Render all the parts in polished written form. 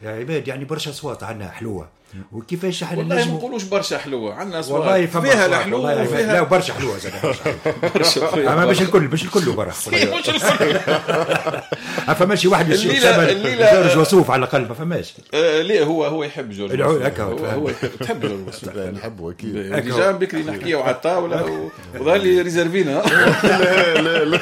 يا عباد يعني برشا اصوات عندنا حلوه، وكيفاش احنا والله ما نقولوش برشا حلوه، عندنا اصوات والله فيها الحلوه وفيها لا برشا حلوه زاد برشا اما مش الكل برا مش الكل. ما فماش واحد جورج وسوف على الاقل، ما فماش. ليه هو يحب جورج وسوف، هو تحب جورج وسوف. نحبه اكيد. ديجا بكري نحكيه على الطاوله وظل لي ريزرفينا. لا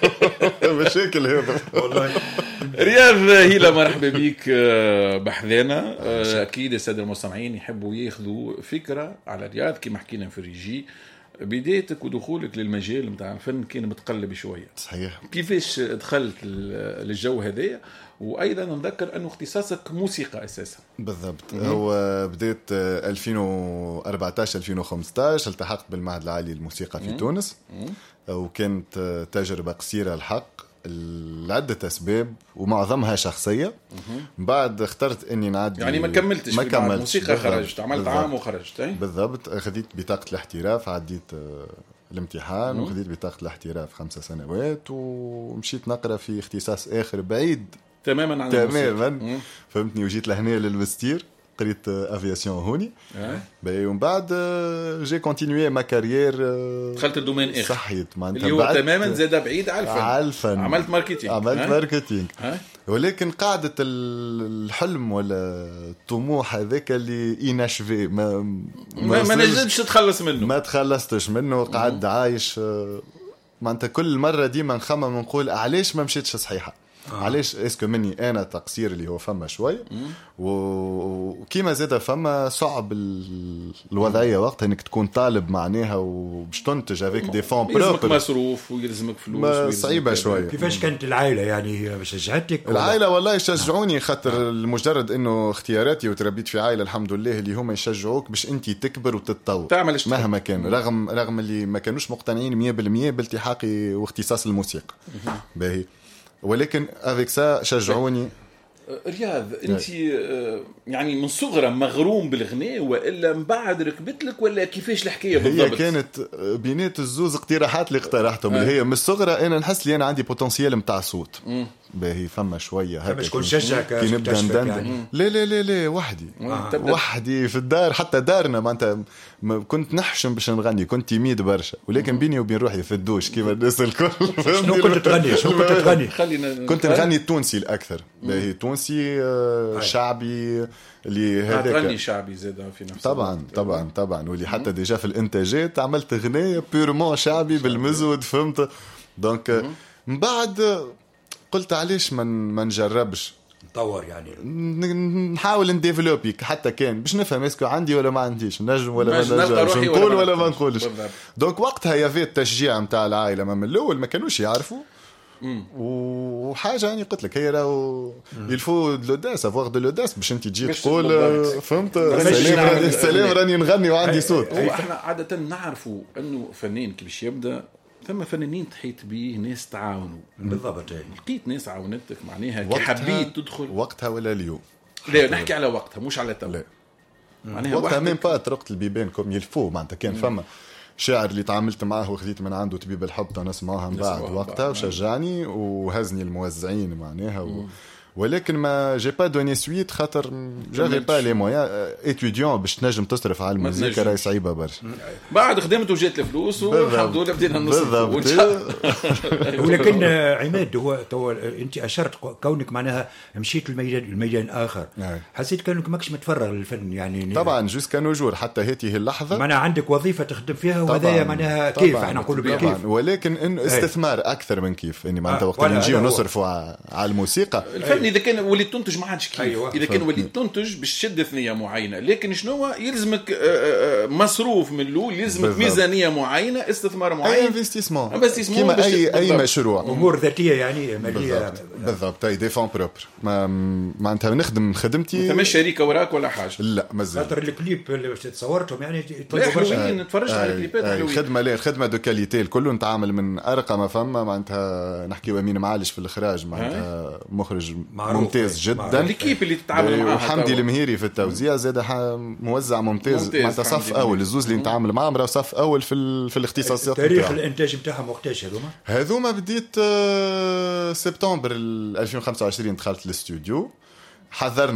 مشاكل هذا والله. رياض هيلا مرحبا بيك بحذانا. اكيد الساده المستمعين يحبوا ياخذوا فكره على رياض كما حكينا في الريجي. بدايتك ودخولك للمجال نتاع الفن كان متقلب شويه، صحيح؟ كيفاش دخلت للجو هذايا؟ وايضا نذكر انه اختصاصك موسيقى اساسا. بالضبط. هو بدايه 2014 2015 التحقت بالمعهد العالي للموسيقى في تونس، وكانت تجربه قصيره الحق لعدة أسباب ومعظمها شخصية. بعد اخترت أني نعدي، يعني ما كملتش في الموسيقى، خرجت عملت عام وخرجت. بالضبط. أخذت بطاقة الاحتراف، عديت الامتحان وخذت بطاقة الاحتراف 5 سنوات، ومشيت نقرأ في اختصاص آخر بعيد تماما عن تماما. فهمتني. وجيت لهنا للمستير، قريت افياسيون هوني. ومن بعد جي كونتينيوي ما كارير، دخلت الدومين اخر صحيت اللي هو تماما زاد بعيد على الفن. عملت ماركتينج. ولكن قاعدة الحلم ولا الطموح هذاك اللي ينشفي ما نجمش تتخلص منه. ما تخلصتش منه. قاعد عايش معناتها كل مرة ديما نخمم نقول علاش ما مشيتش صحيحة. علاش اسكو مني انا تقصير اللي هو فما شوي، وكيما زاد فما صعب الوضعيه وقتها انك تكون طالب معناها وباش تنتج افيك دي فون بروبر، يلزمك مصروف ويلزمك فلوس صعيبه شويه. كيفاش كانت العائله يعني شجعتك؟ العائله والله يشجعوني، خاطر المجرد انه اختياراتي وتربيت في عائله الحمد لله اللي هم يشجعوك باش انت تكبر وتتطور مهما كان، رغم اللي ما كانوش مقتنعين 100% بالتحاقي واختصاص الموسيقى باهي، ولكن افيك سا شجعوني. رياض انت يعني من صغرى مغروم بالغناء والا من بعد ركبت لك ولا كيفاش الحكايه بالضبط؟ هي كانت بينات الزوز اقتراحات اللي اقترحتهم اللي هي من الصغرى انا نحس لي انا عندي بوتنسيال نتاع صوت باهي فما شويه هكا باش كون شجعك كي نبدا ندندن يعني. لا وحدي في الدار، حتى دارنا معناتها كنت نحشم باش نغني، كنت تيميد برشا، ولكن بيني وبين روحي في الدوش كيما الناس الكل. شنو كنت تغني؟ كنت نغني التونسي الاكثر باهي، تونسي شعبي اللي هذاك غني شعبي زاد في نفس طبعا واللي حتى ديجا في الانتاجات عملت اغنيه بيرمون شعبي بالمزود فهمت. دونك من بعد قلت علاش ما نجربش نطور يعني نحاول نديفلوبي حتى كان باش نفهم اسكو عندي ولا ما عنديش، نجم ولا ما نجمش، نقول ولا ما نقولش. دونك وقتها يافي التشجيع نتاع العائله من الاول ما كانوش يعرفوا وحاجه يعني قلت لك هي راهو يلفو دلوداس افواغ دلوداس باش انت تجي تقول فهمت سلام راني نغني وعندي صوت. احنا عاده نعرفوا انه فنان كيفاش يبدا، ثم فنانين تحيط بيه ناس تعاونوا بالضبط. لقيت ناس عاونتك معناها كي حبيت تدخل وقتها ولا اليوم؟ لا نحكي على وقتها مش على تو. معناها وقتها مين با طرقت البيبان كم يلفو معناتها كان فما شاعر اللي تعاملت معاه وخذيت من عنده طبيب الحب نسمعها من بعد وقتها وشجعني وهزني الموزعين معناها ولكن ما جي با دوني سويت خاطر جافي با لي مويان اتيديون باش تنجم تصرف على الموسيقى راهي صعيبه برشا. بعد خدمت وجات الفلوس والحمد لله بدينا نصرف. ولكن عماد هو انت اشرت كونك معناها مشيت الميدان اخر، حسيت كانك ماكش متفرغ للفن يعني طبعا جوسكا نوجور حتى هذه اللحظه معناها عندك وظيفه تخدم فيها وهذايا معناها كيف احنا نقولوا بالكيف، ولكن انه استثمار اكثر من كيف اني معناتها وقت نجيو نصرفوا على الموسيقى. اذا كان وليت تنتج ما عادش كيف. اذا كان وليت تنتج بالشده ثنيه معينه، لكن شنو يلزمك مصروف من الاول، يلزمك ميزانيه معينه، استثمار معين، اي انفستيسمون كيما اي مشروع، امور ذاتيه يعني ماليه بالضبط. اي دي فون بروبر ما انت نخدم خدمتي مش شركه وراك ولا حاجه. لا مازال خاطر الكليب اللي تصورتهم يعني حلوين نتفرج على الكليبات حلوين. الخدمه دو كاليتي الكل نتعامل من ارقى ما فما معناتها نحكيو امين معالش في الاخراج معناتها مخرج ممتاز جدا. الكيب اللي تتعامل معاه وحمدي المهيري في التوزيع زاد موزع ممتاز معناتها صف اول. الزوز اللي نتعامل معهم راه صف اول في الاختصاصات. تاريخ الانتاج نتاعهم وقتاش هذوما بديت سبتمبر 2025 دخلت الاستوديو، حضرنا